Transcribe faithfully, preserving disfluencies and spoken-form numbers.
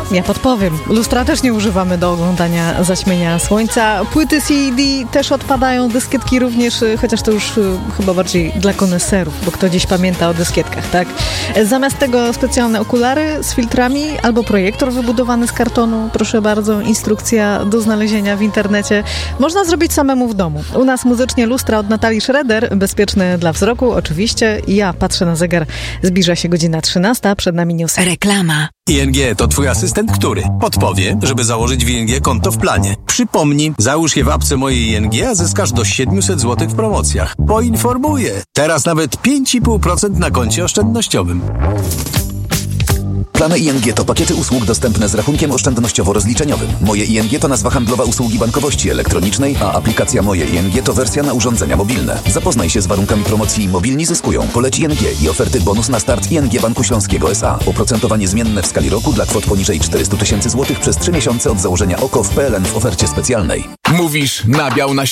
Ja podpowiem. Lustra też nie używamy do oglądania zaćmienia słońca. Płyty C D też odpadają, dyskietki również, chociaż to już chyba bardziej dla koneserów, bo kto dziś pamięta o dyskietkach, tak? Zamiast tego specjalne okulary z filtrami albo projektor wybudowany z kartonu, proszę bardzo, instrukcja do znalezienia w internecie. Można zrobić samemu w domu. U nas muzycznie lustra od Natalii Schroeder, bezpieczne dla wzroku, oczywiście. Ja patrzę na zegar, zbliża się godzina trzynasta, przed nami news. Reklama. I N G to twój asystent, który podpowie, żeby założyć w I N G konto w planie. Przypomni, załóż je w apce mojej I N G, a zyskasz do siedemset złotych w promocjach. Poinformuję. Teraz nawet pięć i pół procent na koncie oszczędnościowym. Plany I N G to pakiety usług dostępne z rachunkiem oszczędnościowo-rozliczeniowym. Moje I N G to nazwa handlowa usługi bankowości elektronicznej, a aplikacja Moje I N G to wersja na urządzenia mobilne. Zapoznaj się z warunkami promocji Mobilni zyskują. Poleć I N G i oferty bonus na start I N G Banku Śląskiego S A. Oprocentowanie zmienne w skali roku dla kwot poniżej czterysta tysięcy złotych przez trzy miesiące od założenia O K O w P L N w ofercie specjalnej. Mówisz nabiał na